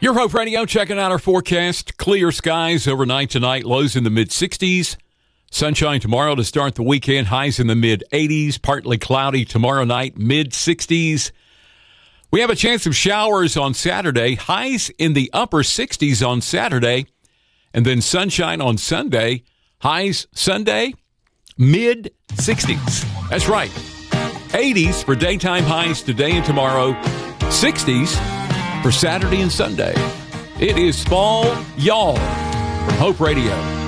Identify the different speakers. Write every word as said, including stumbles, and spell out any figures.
Speaker 1: Your Hope Radio checking out our forecast. Clear skies overnight tonight, lows in the mid sixties. Sunshine tomorrow to start the weekend, highs in the mid eighties. Partly cloudy tomorrow night, mid sixties. We have a chance of showers on Saturday, highs in the upper sixties on Saturday. And then sunshine on Sunday, highs Sunday, mid sixties. That's right. eighties for daytime highs today and tomorrow, sixties for Saturday and Sunday. It is fall, y'all, from Hope Radio.